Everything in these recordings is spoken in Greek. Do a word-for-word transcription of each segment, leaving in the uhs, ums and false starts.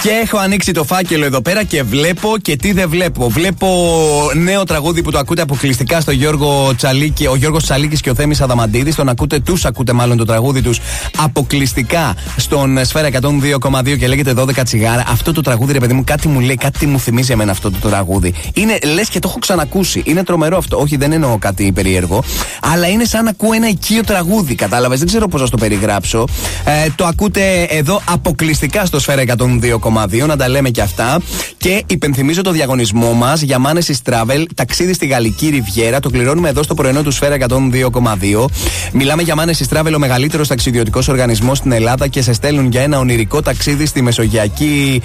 Και έχω ανοίξει το φάκελο εδώ πέρα και βλέπω και τι δεν βλέπω. Βλέπω νέο τραγούδι που το ακούτε αποκλειστικά στο Γιώργο Τσαλίκη, ο Γιώργος Τσαλίκης και ο Θέμης Αδαμαντίδης. Τον ακούτε, τους ακούτε μάλλον το τραγούδι τους αποκλειστικά στον Σφαίρα εκατόν δύο κόμμα δύο και λέγεται δώδεκα τσιγάρα. Αυτό το τραγούδι, ρε παιδί μου, κάτι μου λέει, κάτι μου θυμίζει εμένα αυτό το τραγούδι. Είναι λες και το έχω ξανακούσει. Είναι τρομερό αυτό. Όχι, δεν εννοώ κάτι περίεργο. Αλλά είναι σαν να ακούω ένα οικείο τραγούδι. Κατάλαβες, δεν ξέρω πώς να το περιγράψω. Ε, το ακούτε εδώ αποκλειστικά στο Σφαίρα εκατόν δύο κόμμα δύο, να τα λέμε και αυτά. Και υπενθυμίζω το διαγωνισμό μας για Manesis Travel, ταξίδι στη Γαλλική Ριβιέρα. Το κληρώνουμε εδώ στο πρωινό του Σφαίρα εκατόν δύο κόμμα δύο. Μιλάμε για Manesis Travel, ο μεγαλύτερος ταξιδιωτικός οργανισμός στην Ελλάδα, και σε στέλνουν για ένα ονειρικό ταξίδι στη μεσογειακή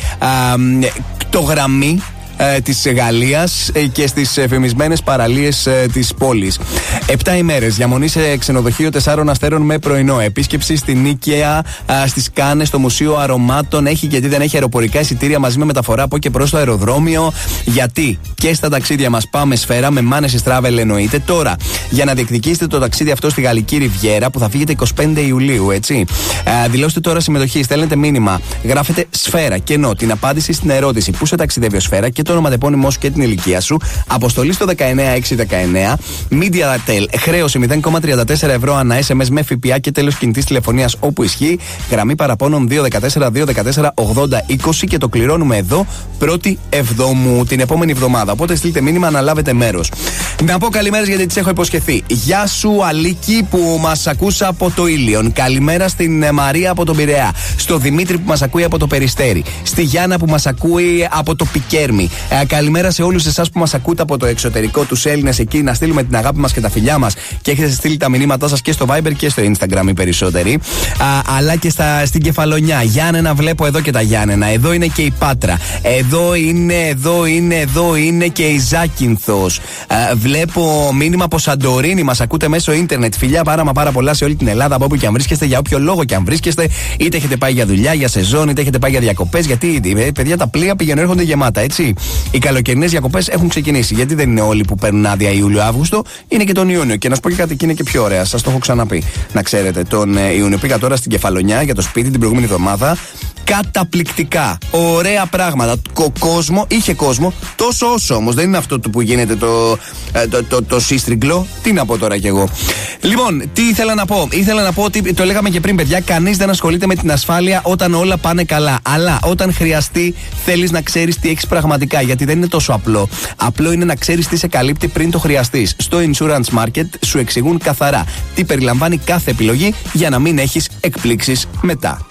κτογραμμή της Γαλλίας και στις εφημισμένες παραλίες της πόλης. Επτά ημέρες διαμονή σε ξενοδοχείο τεσσάρων αστέρων με πρωινό. Επίσκεψη στην Νίκαια, στις Κάνες, στο Μουσείο Αρωμάτων. Έχει και τι δεν έχει, αεροπορικά εισιτήρια μαζί με μεταφορά από και προς το αεροδρόμιο. Γιατί και στα ταξίδια μας πάμε Σφαίρα με Manesis Travel εννοείται. Τώρα, για να διεκδικήσετε το ταξίδι αυτό στη Γαλλική Ριβιέρα που θα φύγετε εικοστή πέμπτη Ιουλίου, έτσι. Ε, δηλώστε τώρα συμμετοχή, στέλνετε μήνυμα, γράφετε Σφαίρα και ενώ την απάντηση στην ερώτηση πού σε ταξιδεύει ο Σφαίρα και το ονοματεπώνυμό σου και την ηλικία σου. Αποστολή στο δεκαεννέα έξι δεκαεννέα. Mediatel, χρέωση μηδέν κόμμα τριάντα τέσσερα ευρώ ανά ες εμ ες με ΦΠΑ και τέλος κινητής τηλεφωνίας όπου ισχύει. Γραμμή παραπώνων δύο ένα τέσσερα δύο ένα τέσσερα ογδόντα είκοσι και το κληρώνουμε εδώ πρώτη Εβδόμου την επόμενη εβδομάδα. Οπότε στείλτε μήνυμα να λάβετε μέρος. Να πω καλημέρες γιατί τις έχω υποσχεθεί. Γεια σου Αλίκη που μας ακούσα από το Ήλιον. Καλημέρα στην Μαρία από τον Πειραιά. Στο Δημήτρη που μας ακούει από το Περιστέρι. Στη Γιάννα που μας ακούει από το Πικέρμι. Ε, καλημέρα σε όλους εσάς που μας ακούτε από το εξωτερικό, τους Έλληνες εκεί. Να στείλουμε την αγάπη μας και τα φιλιά μας. Και έχετε στείλει τα μηνύματά σας και στο Viber και στο Instagram οι περισσότεροι. Α, αλλά και στα, στην Κεφαλονιά. Γιάννενα, βλέπω εδώ και τα Γιάννενα. Εδώ είναι και η Πάτρα. Εδώ είναι, εδώ είναι, εδώ είναι και η Ζάκυνθος. Α, βλέπω μήνυμα από Σαντορίνη. Μας ακούτε μέσω ίντερνετ. Φιλιά πάρα μα πάρα πολλά σε όλη την Ελλάδα. Από όπου και αν βρίσκεστε, για όποιο λόγο και αν βρίσκεστε. Είτε έχετε πάει για δουλειά, για σεζόν, είτε έχετε πάει για διακοπές. Γιατί, παιδιά, τα πλοία πηγαίνουν, έρχονται γεμάτα, έτσι. Οι καλοκαιρινές διακοπές έχουν ξεκινήσει. Γιατί δεν είναι όλοι που παίρνουν άδεια Ιούλιο-Αύγουστο, είναι και τον Ιούνιο. Και να σου πω και κάτι, και είναι και πιο ωραία. Σας το έχω ξαναπεί. Να ξέρετε, τον Ιούνιο πήγα τώρα στην Κεφαλονιά για το σπίτι την προηγούμενη εβδομάδα. Καταπληκτικά. Ωραία πράγματα. Ο κόσμο, είχε κόσμο, τόσο όσο όμως. Δεν είναι αυτό που γίνεται το, το, το, το σύστριγκλο. Τι να πω τώρα κι εγώ. Λοιπόν, τι ήθελα να πω. Ήθελα να πω ότι το λέγαμε και πριν, παιδιά. Κανείς δεν ασχολείται με την ασφάλεια όταν όλα πάνε καλά. Αλλά όταν χρειαστεί, θέλεις να ξέρεις τι έχεις πραγματικά. Γιατί δεν είναι τόσο απλό. Απλό είναι να ξέρεις τι σε καλύπτει πριν το χρειαστείς. Στο Insurance Market σου εξηγούν καθαρά τι περιλαμβάνει κάθε επιλογή για να μην έχεις εκπλήξεις μετά.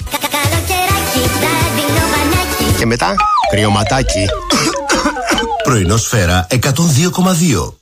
Και μετά, κρυωματάκι. Πρωινό Σφαίρα εκατόν δύο κόμμα δύο.